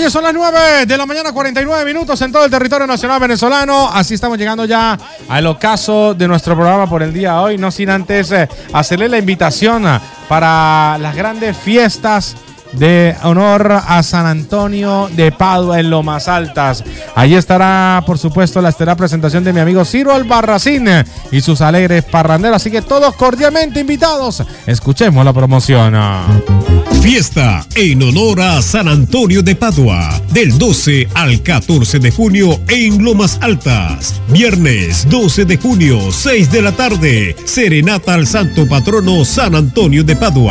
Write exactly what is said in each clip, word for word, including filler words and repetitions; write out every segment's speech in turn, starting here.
Oye, son las nueve de la mañana, cuarenta y nueve minutos en todo el territorio nacional venezolano. Así estamos llegando ya al ocaso de nuestro programa por el día de hoy. No sin antes eh, hacerle la invitación para las grandes fiestas de honor a San Antonio de Padua en Lomas Altas. Allí estará, por supuesto, la estelar presentación de mi amigo Ciro Albarracín y sus alegres parranderos. Así que todos cordialmente invitados. Escuchemos la promoción. Fiesta en honor a San Antonio de Padua, del doce al catorce de junio en Lomas Altas. Viernes doce de junio, seis de la tarde, serenata al santo patrono San Antonio de Padua.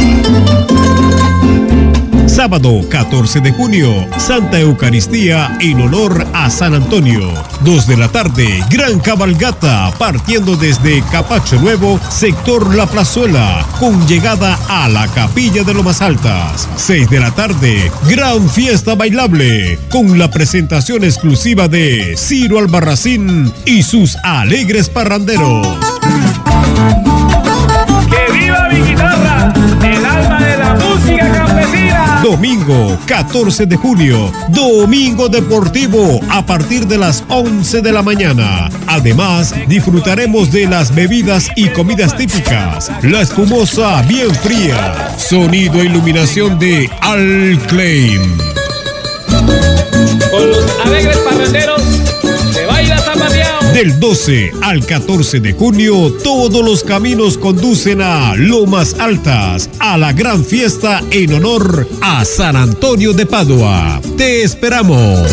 Sábado catorce de junio, Santa Eucaristía en honor a San Antonio. dos de la tarde, gran cabalgata partiendo desde Capacho Nuevo, sector La Plazuela, con llegada a la Capilla de Lomas Altas. seis de la tarde, gran fiesta bailable, con la presentación exclusiva de Ciro Albarracín y sus alegres parranderos. ¡Que viva mi guitarra! ¡El alma de la música campesina! Domingo catorce de junio, domingo deportivo a partir de las once de la mañana. Además, disfrutaremos de las bebidas y comidas típicas. La espumosa bien fría. Sonido e iluminación de Al Claim. Con los alegres parranderos se baila zapateado. Del doce al catorce de junio, todos los caminos conducen a Lomas Altas, a la gran fiesta en honor a San Antonio de Padua. ¡Te esperamos!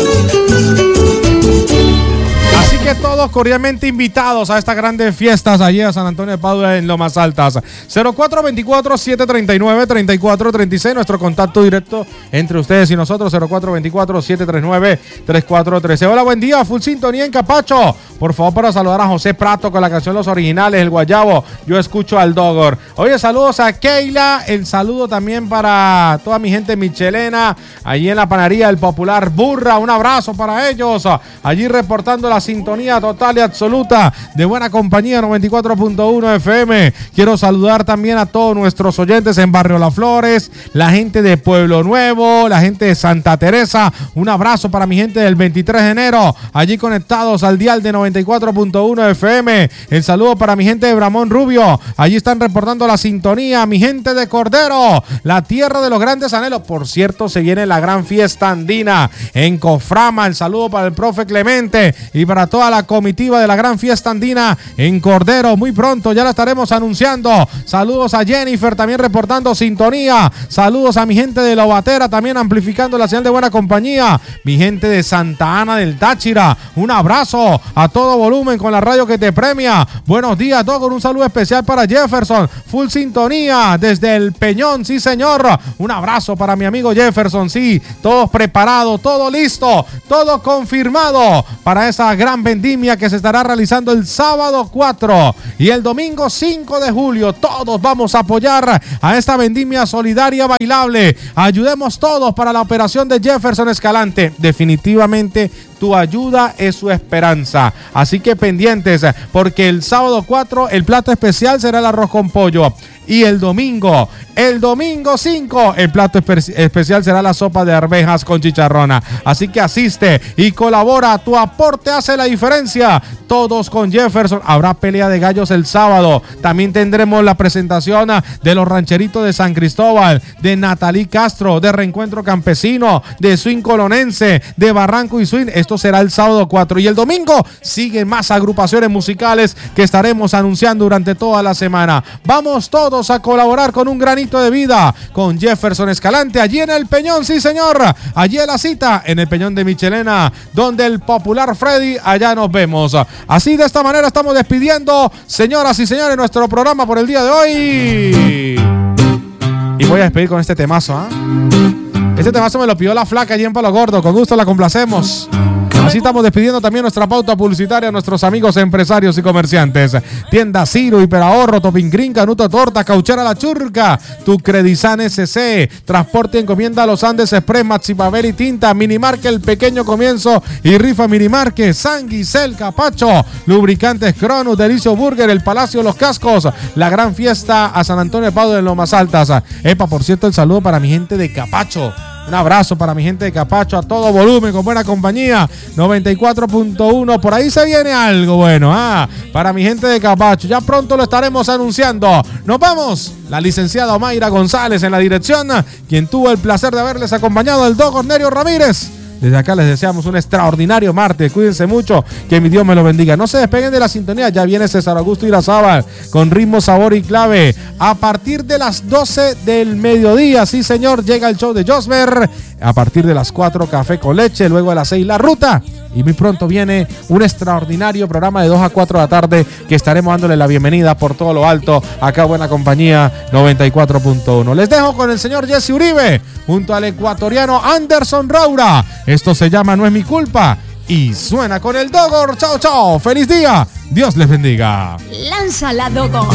Así que todos cordialmente invitados a estas grandes fiestas allí a San Antonio de Padua en Lomas Altas. cero cuatro dos cuatro, siete tres nueve, tres cuatro tres seis, nuestro contacto directo entre ustedes y nosotros, cero cuatro dos cuatro, siete tres nueve, tres cuatro tres seis. Hola, buen día, full sintonía en Capacho. Por favor, para saludar a José Prato con la canción Los Originales, El Guayabo. Yo escucho al Dogor. Oye, saludos a Keila. El saludo también para toda mi gente michelena, allí en la panadería El Popular Burra. Un abrazo para ellos. Allí reportando la sintonía total y absoluta de Buena Compañía noventa y cuatro punto uno F M. Quiero saludar también a todos nuestros oyentes en Barrio Las Flores, la gente de Pueblo Nuevo, la gente de Santa Teresa. Un abrazo para mi gente del veintitrés de enero, allí conectados al dial de noventa y cuatro punto uno F M. El saludo para mi gente de Bramón Rubio, allí están reportando la sintonía. Mi gente de Cordero, la tierra de los grandes anhelos. Por cierto, se viene la gran fiesta andina en Coframa. El saludo para el profe Clemente y para toda la comitiva de la gran fiesta andina en Cordero. Muy pronto ya la estaremos anunciando. Saludos a Jennifer también reportando sintonía. Saludos a mi gente de Lobatera también amplificando la señal de Buena Compañía. Mi gente de Santa Ana del Táchira, un abrazo a todo volumen con la radio que te premia. Buenos días a todos, con un saludo especial para Jefferson, full sintonía desde el Peñón, sí señor. Un abrazo para mi amigo Jefferson, sí, todos preparados, todo listo, todo confirmado para esa gran vendimia que se estará realizando el sábado cuatro y el domingo cinco de julio. Todos vamos a apoyar a esta vendimia solidaria bailable. Ayudemos todos para la operación de Jefferson Escalante. Definitivamente tu ayuda es su esperanza. Así que pendientes, porque el sábado cuatro el plato especial será el arroz con pollo. Y el domingo, el domingo cinco, el plato espe- especial será la sopa de arvejas con chicharrona. Así que asiste y colabora, tu aporte hace la diferencia. Todos con Jefferson. Habrá pelea de gallos el sábado. También tendremos la presentación de los rancheritos de San Cristóbal, de Natalí Castro, de Reencuentro Campesino, de Swing Colonense, de Barranco y Swing. Esto será el sábado cuatro. Y el domingo siguen más agrupaciones musicales que estaremos anunciando durante toda la semana. Vamos todos a colaborar con un granito de vida con Jefferson Escalante allí en el Peñón, sí señor, allí en la cita en el Peñón de Michelena, donde el popular Freddy, allá nos vemos. Así, de esta manera estamos despidiendo, señoras y señores, nuestro programa por el día de hoy. Y voy a despedir con este temazo, ¿eh? Este temazo me lo pidió la flaca allí en Palo Gordo, con gusto la complacemos. Así estamos despidiendo también nuestra pauta publicitaria a nuestros amigos empresarios y comerciantes. Tienda Ciro, Hiperahorro, Topin Green, Canuto Torta, Cauchera La Churca, Tu Credisan S C, Transporte y Encomienda Los Andes Express, Maxi Papel y Tinta, Minimarque El Pequeño Comienzo y Rifa Minimarque, San Guisel, Capacho, Lubricantes Cronus, Delicio Burger, El Palacio de los Cascos, la gran fiesta a San Antonio de Padua en Lomas Altas. Epa, por cierto, el saludo para mi gente de Capacho. Un abrazo para mi gente de Capacho a todo volumen, con buena compañía. noventa y cuatro punto uno. Por ahí se viene algo bueno. Ah, para mi gente de Capacho. Ya pronto lo estaremos anunciando. Nos vamos. La licenciada Omaira González en la dirección, quien tuvo el placer de haberles acompañado, el Doc Cornelio Ramírez. Desde acá les deseamos un extraordinario martes. Cuídense mucho, que mi Dios me lo bendiga. No se despeguen de la sintonía. Ya viene César Augusto Irazábal con ritmo, sabor y clave. A partir de las doce del mediodía, sí señor, llega el show de Josmer. A partir de las cuatro, Café con Leche. Luego de las seis, La Ruta. Y muy pronto viene un extraordinario programa de dos a cuatro de la tarde que estaremos dándole la bienvenida por todo lo alto. Acá Buena Compañía noventa y cuatro punto uno. Les dejo con el señor Jesse Uribe junto al ecuatoriano Anderson Raura. Esto se llama No es mi culpa y suena con el Dogor. Chao, chao. Feliz día. Dios les bendiga. Lanza la Dogor.